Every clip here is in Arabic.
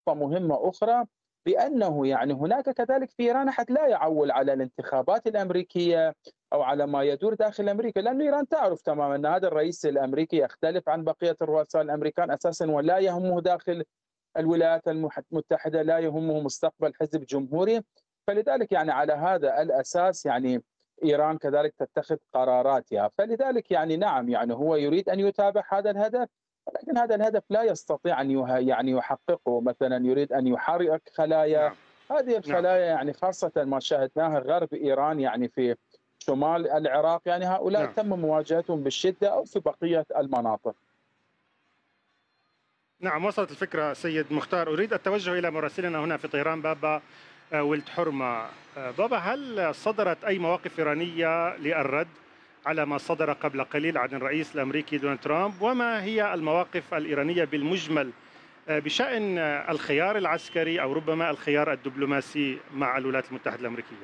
نقطة مهمة أخرى، بأنه يعني هناك كذلك في إيران أحد لا يعول على الانتخابات الأمريكية أو على ما يدور داخل أمريكا، لأن إيران تعرف تماما أن هذا الرئيس الأمريكي يختلف عن بقية الرؤساء الأمريكان أساسا، ولا يهمه داخل الولايات المتحدة، لا يهمه مستقبل حزب جمهوري. فلذلك يعني على هذا الأساس يعني إيران كذلك تتخذ قراراتها. فلذلك يعني نعم، يعني هو يريد أن يتابع هذا الهدف، ولكن هذا الهدف لا يستطيع أن يعني يحققه. مثلا يريد أن يحرك خلايا، نعم. هذه نعم. الخلايا يعني خاصة ما شاهدناها غرب إيران، يعني في شمال العراق، يعني هؤلاء نعم. تم مواجهتهم بالشدة، أو في بقية المناطق. نعم، وصلت الفكرة سيد مختار. أريد التوجه إلى مراسلنا هنا في طهران بابا ولد حرمة. بابا، هل صدرت أي مواقف إيرانية للرد على ما صدر قبل قليل عن الرئيس الأمريكي دونالد ترامب؟ وما هي المواقف الإيرانية بالمجمل بشأن الخيار العسكري أو ربما الخيار الدبلوماسي مع الولايات المتحدة الأمريكية؟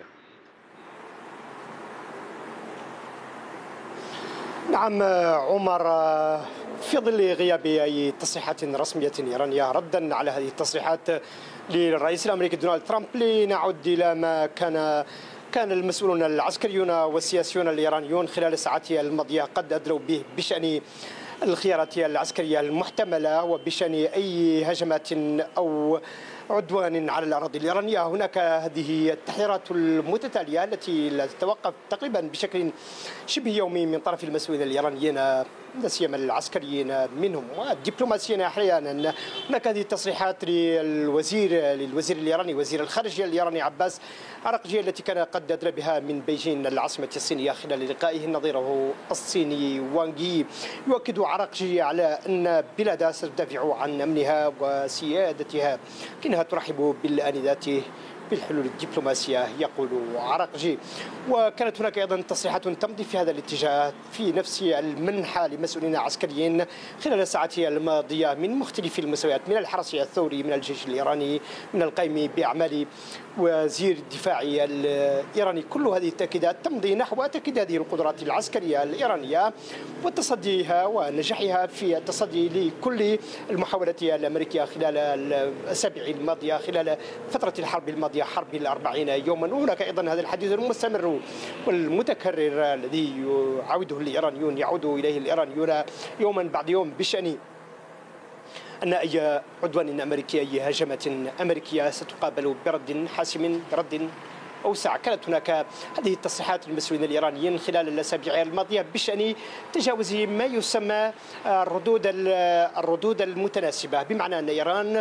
نعم عمر، في ظل غياب أي تصريحات رسمية إيرانية ردا على هذه التصريحات للرئيس الأمريكي دونالد ترامب، لنعود إلى ما كان المسؤولون العسكريون والسياسيون الإيرانيون خلال الساعات الماضية قد أدلوا به بشأن الخيارات العسكرية المحتملة وبشأن أي هجمات أو عدوان على الأراضي الإيرانية. هناك هذه التحذيرات المتتالية التي لا تتوقف تقريبا بشكل شبه يومي من طرف المسؤولين الإيرانيين، لا سيما العسكريين منهم والدبلوماسيين أحيانا. هناك هذه التصريحات للوزير الإيراني، وزير الخارجية الإيراني عباس عراقجي، التي كان قد أدلى بها من بيجين العاصمة الصينية خلال لقائه نظيره الصيني وانغ يي. يؤكد عراقجي على أن بلاده ستدافع عن أمنها وسيادتها، لكنها ترحب بالآنذات بالحلول الدبلوماسية، يقول عراقجي. وكانت هناك أيضا تصريحات تمضي في هذا الاتجاه في نفس المنحى لمسؤولين عسكريين خلال الساعات الماضية من مختلف المستويات، من الحرس الثوري، من الجيش الإيراني، من القائم بأعمال وزير الدفاع الإيراني. كل هذه التأكيدات تمضي نحو تأكيد هذه القدرات العسكرية الإيرانية وتصديها ونجاحها في التصدي لكل المحاولات الأمريكية خلال الأسابيع الماضية، خلال فترة الحرب الماضية، حرب 40 يوما. وهناك أيضا هذا الحديث المستمر والمتكرر الذي يعود إليه الإيرانيون يوما بعد يوم بشأن أن أي عدوان أمريكي، أي هجمة أمريكية ستقابل برد حاسم، برد أوسع. كانت هناك هذه التصريحات للمسؤولين الإيرانيين خلال الأسابيع الماضية بشأن تجاوز ما يسمى الردود المتناسبة، بمعنى أن إيران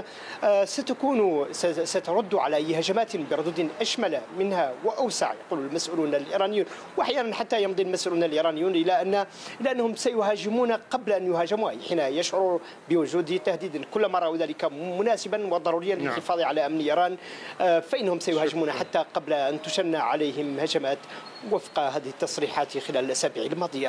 سترد على أي هجمات بردود أشمل منها وأوسع، يقول المسؤولون الإيرانيون. وأحيانا حتى يمضي المسؤولون الإيرانيون إلى أنهم سيهاجمون قبل أن يهاجموا، حين يشعروا بوجود تهديد. كلما رأوا ذلك مناسبا وضروريا للحفاظ على أمن إيران فإنهم سيهاجمون حتى قبل أن تشن عليهم هجمات، وفق هذه التصريحات خلال الأسابيع الماضية.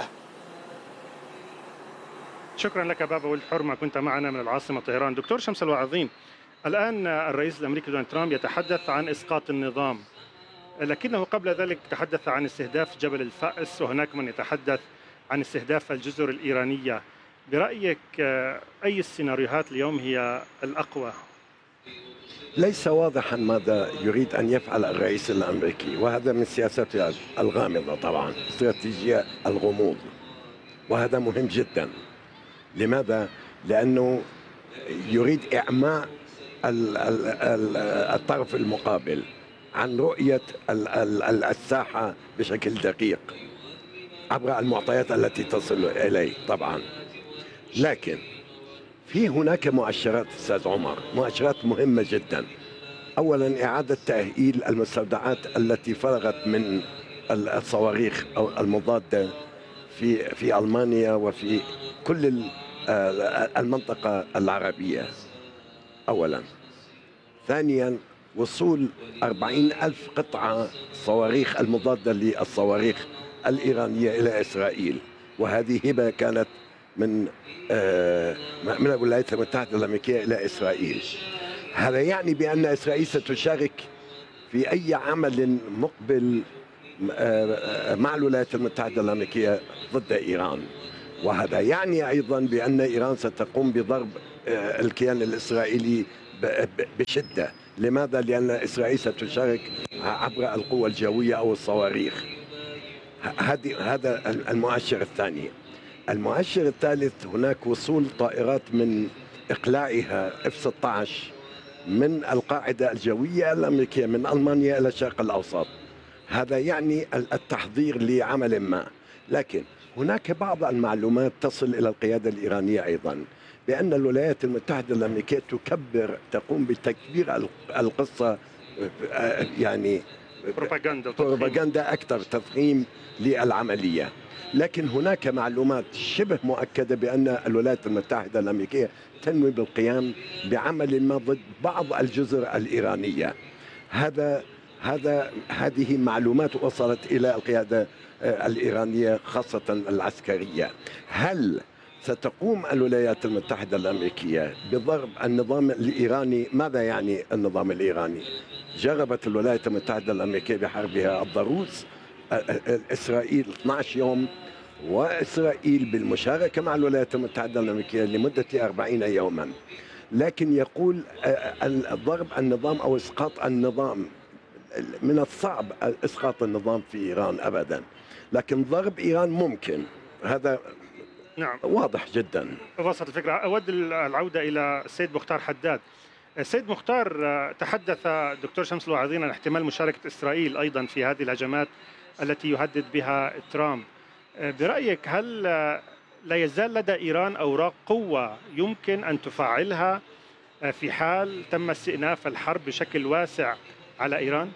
شكرا لك بابا ولد حرمة، كنت معنا من العاصمة طهران. دكتور شمس الواعظين، الآن الرئيس الأمريكي دونالد ترامب يتحدث عن إسقاط النظام، لكنه قبل ذلك تحدث عن استهداف جبل الفأس، وهناك من يتحدث عن استهداف الجزر الإيرانية. برأيك أي السيناريوهات اليوم هي الأقوى؟ ليس واضحا ماذا يريد أن يفعل الرئيس الأمريكي، وهذا من سياسته الغامضة طبعا، استراتيجية الغموض، وهذا مهم جدا. لماذا؟ لأنه يريد إعماء الطرف المقابل عن رؤية الساحة بشكل دقيق عبر المعطيات التي تصل إليه طبعا. لكن في هناك مؤشرات أستاذ عمر، مؤشرات مهمة جدا. أولا إعادة تأهيل المستودعات التي فرغت من الصواريخ أو المضادة في ألمانيا وفي كل المنطقة العربية أولا. ثانيا وصول 40,000 قطعة صواريخ المضادة للصواريخ الإيرانية إلى إسرائيل، وهذه هبة كانت من الولايات المتحدة الأمريكية إلى إسرائيل. هذا يعني بأن إسرائيل ستشارك في أي عمل مقبل مع الولايات المتحدة الأمريكية ضد إيران، وهذا يعني أيضا بأن إيران ستقوم بضرب الكيان الإسرائيلي بشدة. لماذا؟ لأن إسرائيل ستشارك عبر القوة الجوية أو الصواريخ. هذا المؤشر الثاني. المؤشر الثالث، هناك وصول طائرات من إقلاعها F-16 من القاعدة الجوية الأمريكية من ألمانيا إلى الشرق الأوسط. هذا يعني التحضير لعمل ما. لكن هناك بعض المعلومات تصل إلى القيادة الإيرانية أيضا بأن الولايات المتحدة الأمريكية تقوم بتكبير القصة، يعني بروباغندا أكثر، تضخيم للعملية. لكن هناك معلومات شبه مؤكدة بأن الولايات المتحدة الأمريكية تنوي بالقيام بعمل ما ضد بعض الجزر الإيرانية. هذه معلومات وصلت إلى القيادة الإيرانية خاصة العسكرية. هل ستقوم الولايات المتحدة الأمريكية بضرب النظام الإيراني؟ ماذا يعني النظام الإيراني؟ جربت الولايات المتحدة الأمريكية بحربها الضروس إسرائيل 12 يوم، وإسرائيل بالمشاركة مع الولايات المتحدة الأمريكية لمدة 40 يوما. لكن يقول ضرب النظام أو إسقاط النظام، من الصعب إسقاط النظام في إيران أبدا، لكن ضرب إيران ممكن. هذا نعم واضح جدا. وصلت الفكرة. أود العودة إلى السيد مختار حداد. السيد مختار، تحدث الدكتور شمس الوعظين عن احتمال مشاركة إسرائيل أيضا في هذه الهجمات التي يهدد بها ترامب. برأيك هل لا يزال لدى إيران أوراق قوة يمكن أن تفعلها في حال تم استئناف الحرب بشكل واسع على إيران؟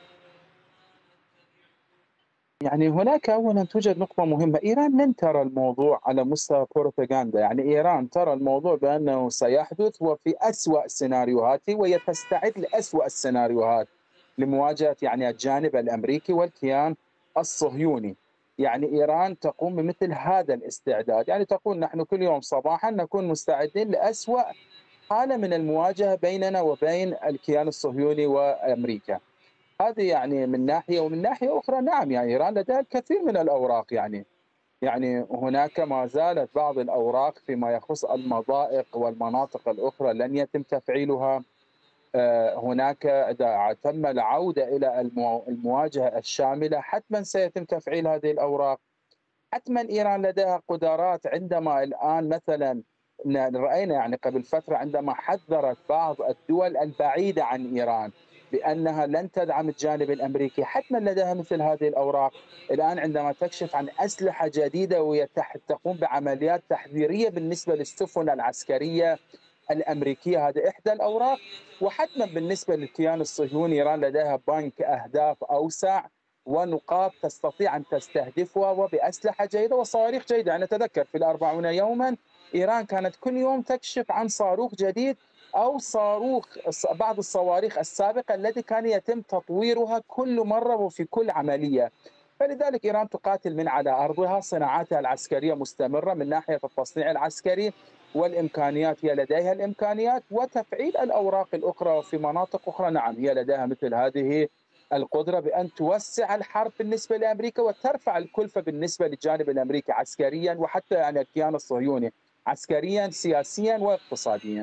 يعني هناك أولا توجد نقطة مهمة، إيران لن ترى الموضوع على مستوى بروباغندا. يعني إيران ترى الموضوع بأنه سيحدث وفي أسوأ سيناريوهاته، وهي تستعد لأسوأ السيناريوهات لمواجهة يعني الجانب الأمريكي والكيان الصهيوني. يعني إيران تقوم بمثل هذا الاستعداد، يعني تقول نحن كل يوم صباحا نكون مستعدين لأسوأ حالة من المواجهة بيننا وبين الكيان الصهيوني وأمريكا. هذه يعني من ناحية، ومن ناحية أخرى نعم يعني إيران لديها الكثير من الأوراق. يعني هناك ما زالت بعض الأوراق فيما يخص المضائق والمناطق الأخرى لن يتم تفعيلها. هناك إذا تم العودة إلى المواجهة الشاملة حتما سيتم تفعيل هذه الأوراق. حتما إيران لديها قدرات. عندما الآن مثلا رأينا يعني قبل فترة عندما حذرت بعض الدول البعيدة عن إيران بأنها لن تدعم الجانب الأمريكي، حتما لديها مثل هذه الأوراق. الآن عندما تكشف عن أسلحة جديدة وتقوم بعمليات تحذيرية بالنسبة للسفن العسكرية الأمريكية، هذه إحدى الأوراق. وحتما بالنسبة للكيان الصهيوني إيران لديها بنك أهداف أوسع ونقاط تستطيع أن تستهدفها وبأسلحة جيدة وصواريخ جيدة. أنا أتذكر في 40 يوما إيران كانت كل يوم تكشف عن صاروخ جديد أو بعض الصواريخ السابقة التي كان يتم تطويرها كل مرة وفي كل عملية. فلذلك إيران تقاتل من على أرضها. صناعاتها العسكرية مستمرة من ناحية التصنيع العسكري والإمكانيات، هي لديها الإمكانيات وتفعيل الأوراق الأخرى في مناطق أخرى. نعم هي لديها مثل هذه القدرة بأن توسع الحرب بالنسبة لأمريكا وترفع الكلفة بالنسبة للجانب الأمريكي عسكريا، وحتى يعني الكيان الصهيوني عسكريا سياسيا واقتصاديا.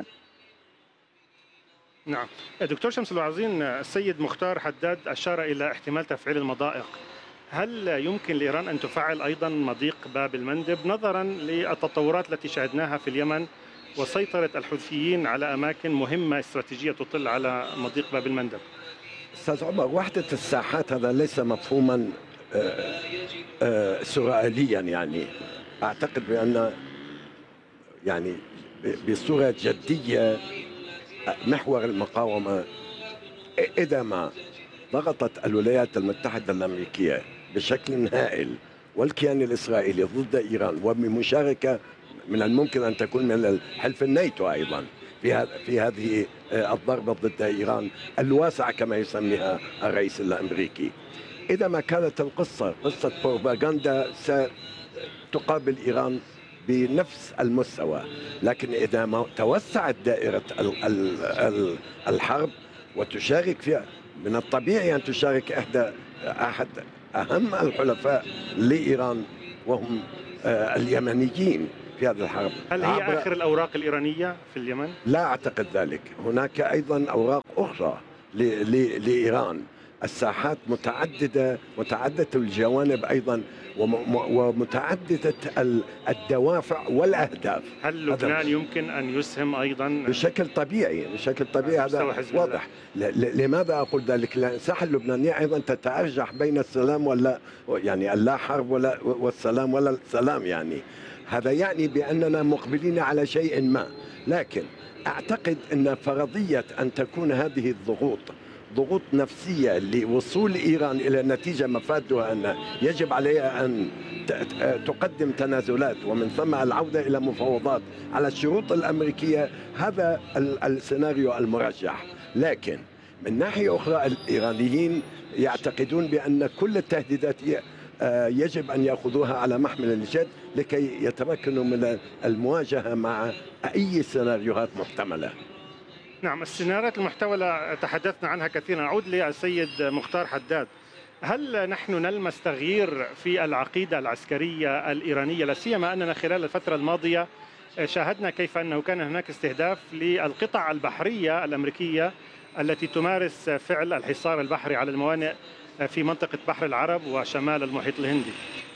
نعم دكتور شمس الوعظين، السيد مختار حداد أشار إلى احتمال تفعيل المضائق. هل يمكن لإيران أن تفعل أيضا مضيق باب المندب نظرا للتطورات التي شاهدناها في اليمن وسيطرة الحوثيين على أماكن مهمة استراتيجية تطل على مضيق باب المندب؟ أستاذ عمر، وحدة الساحات هذا ليس مفهوما سرائيليا. يعني أعتقد بأن يعني بصورة جدية محور المقاومة إذا ما ضغطت الولايات المتحدة الأمريكية بشكل هائل والكيان الإسرائيلي ضد إيران، وبمشاركة من الممكن أن تكون من حلف الناتو أيضا في هذه الضربة ضد إيران الواسعة كما يسميها الرئيس الأمريكي. إذا ما كانت القصة قصة بروباغندا ستقابل إيران بنفس المستوى، لكن إذا ما توسعت دائرة الحرب وتشارك فيها، من الطبيعي أن تشارك أحد أهم الحلفاء لإيران وهم اليمنيين. في هذه الحرب. هل هي آخر الأوراق الإيرانية في اليمن؟ لا أعتقد ذلك، هناك أيضا أوراق أخرى لإيران. الساحات متعددة الجوانب أيضا، ومتعددة الدوافع والأهداف. هل لبنان يمكن أن يسهم أيضا بشكل طبيعي هذا واضح. لماذا أقول ذلك؟ لأن الساحة اللبنانية أيضا تتأرجح بين السلام ولا يعني اللا حرب والسلام ولا السلام. يعني هذا يعني بأننا مقبلين على شيء ما، لكن أعتقد أن فرضية أن تكون هذه ضغوط نفسية لوصول إيران إلى نتيجة مفادها أن يجب عليها أن تقدم تنازلات ومن ثم العودة إلى مفاوضات على الشروط الأمريكية، هذا السيناريو المرجح. لكن من ناحية أخرى الإيرانيين يعتقدون بأن كل التهديدات يجب أن يأخذوها على محمل الجد لكي يتمكنوا من المواجهة مع أي سيناريوهات محتملة. نعم، السيناريوهات المحتملة تحدثنا عنها كثيرا. أعود للسيد مختار حداد، هل نحن نلمس تغيير في العقيدة العسكرية الإيرانية، لا سيما أننا خلال الفترة الماضية شاهدنا كيف أنه كان هناك استهداف للقطع البحرية الأمريكية التي تمارس فعل الحصار البحري على الموانئ في منطقة بحر العرب وشمال المحيط الهندي؟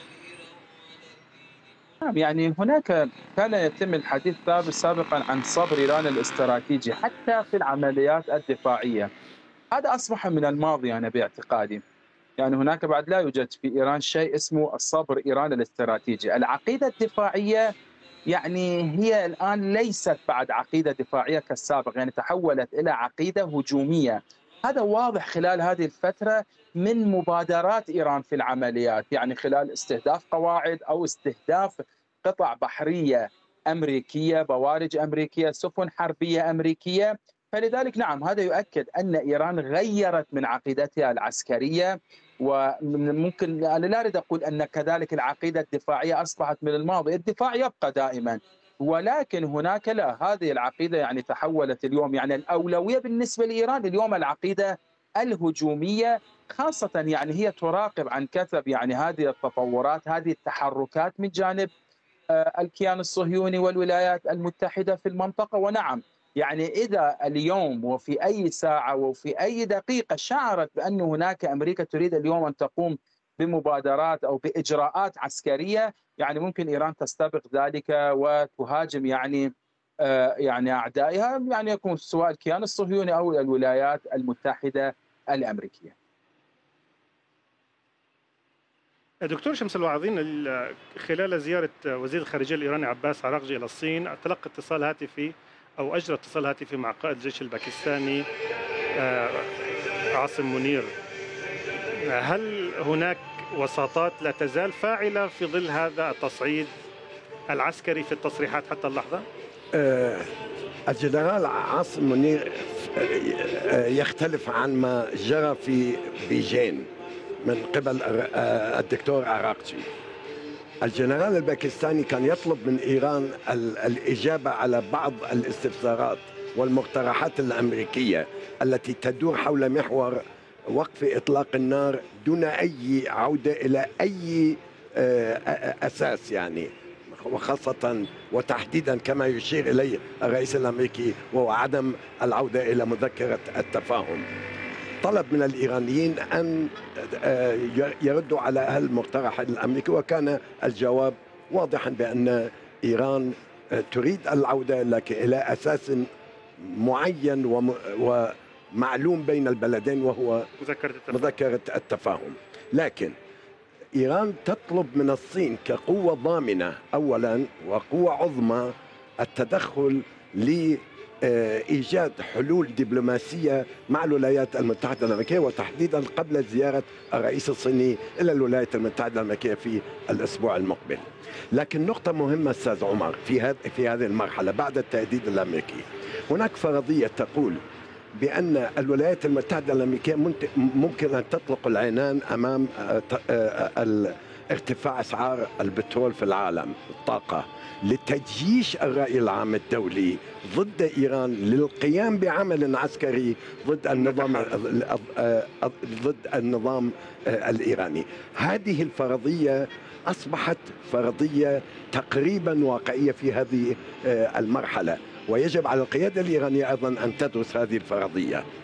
نعم، يعني هناك كان يتم الحديث سابقا عن صبر إيران الاستراتيجي حتى في العمليات الدفاعية. هذا أصبح من الماضي أنا باعتقادي. يعني هناك بعد لا يوجد في إيران شيء اسمه الصبر إيران الاستراتيجي. العقيدة الدفاعية يعني هي الآن ليست بعد عقيدة دفاعية كالسابق، يعني تحولت إلى عقيدة هجومية. هذا واضح خلال هذه الفترة من مبادرات إيران في العمليات، يعني خلال استهداف قواعد أو استهداف قطع بحرية أمريكية، بوارج أمريكية، سفن حربية أمريكية. فلذلك نعم، هذا يؤكد أن إيران غيرت من عقيدتها العسكرية، وممكن أنا لا أريد أقول أن كذلك العقيدة الدفاعية أصبحت من الماضي. الدفاع يبقى دائما، ولكن هناك لا، هذه العقيدة يعني تحولت اليوم، يعني الأولوية بالنسبة لإيران اليوم العقيدة الهجومية، خاصة يعني هي تراقب عن كثب يعني هذه التطورات، هذه التحركات من جانب الكيان الصهيوني والولايات المتحدة في المنطقة. ونعم، يعني إذا اليوم وفي أي ساعة وفي أي دقيقة شعرت بأن هناك أمريكا تريد اليوم أن تقوم بمبادرات أو بإجراءات عسكرية، يعني ممكن إيران تستبق ذلك وتهاجم يعني أعدائها، يعني يكون سواء الكيان الصهيوني أو الولايات المتحدة الأمريكية. دكتور شمس الواعظين، خلال زيارة وزير الخارجية الإيراني عباس عراقجي إلى الصين تلقى اتصال هاتفي أو أجرى اتصال هاتفي مع قائد الجيش الباكستاني عاصم منير. هل هناك وساطات لا تزال فاعلة في ظل هذا التصعيد العسكري في التصريحات حتى اللحظة؟ الجنرال عاصم منير يختلف عن ما جرى في بيجين من قبل الدكتور عراقجي. الجنرال الباكستاني كان يطلب من إيران الإجابة على بعض الاستفسارات والمقترحات الأمريكية التي تدور حول محور وقف إطلاق النار دون أي عودة إلى أي أساس، يعني وخاصة وتحديدا كما يشير إليه الرئيس الأمريكي، وهو عدم العودة إلى مذكرة التفاهم. طلب من الإيرانيين أن يردوا على المقترح الأمريكي، وكان الجواب واضحا بأن إيران تريد العودة لكن إلى أساس معين ومعلوم بين البلدين، وهو مذكرة التفاهم. لكن إيران تطلب من الصين كقوة ضامنة أولا وقوة عظمى التدخل لإيجاد حلول دبلوماسية مع الولايات المتحدة الأمريكية، وتحديدا قبل زيارة الرئيس الصيني إلى الولايات المتحدة الأمريكية في الأسبوع المقبل. لكن نقطة مهمة أستاذ عمر في هذه المرحلة بعد التهديد الأمريكي، هناك فرضية تقول بأن الولايات المتحدة الأمريكية ممكن أن تطلق العنان أمام ارتفاع أسعار البترول في العالم، الطاقة، لتجيش الرأي العام الدولي ضد إيران للقيام بعمل عسكري ضد النظام الإيراني. هذه الفرضية أصبحت فرضية تقريبا واقعية في هذه المرحلة، ويجب على القيادة الإيرانية أيضا أن تدرس هذه الفرضية.